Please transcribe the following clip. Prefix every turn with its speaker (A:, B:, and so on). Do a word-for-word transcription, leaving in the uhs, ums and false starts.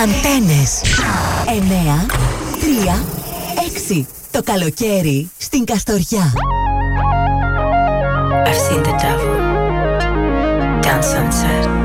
A: Αντένες εννέα τρία έξι. Το καλοκαίρι στην Καστοριά.
B: I've seen the devil down Sunset.